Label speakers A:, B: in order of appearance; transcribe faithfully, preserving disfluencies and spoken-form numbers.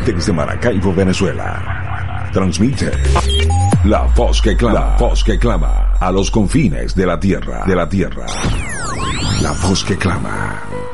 A: desde Maracaibo, Venezuela. Transmite La Voz que Clama, La Voz que Clama, a los confines de la tierra, de la tierra. La Voz que Clama.